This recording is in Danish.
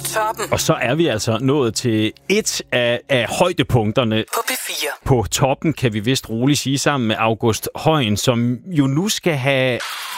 toppen. Og så er vi altså nået til et af højdepunkterne. På P4. På toppen kan vi vist roligt sige sammen med August Højen, som jo nu skal have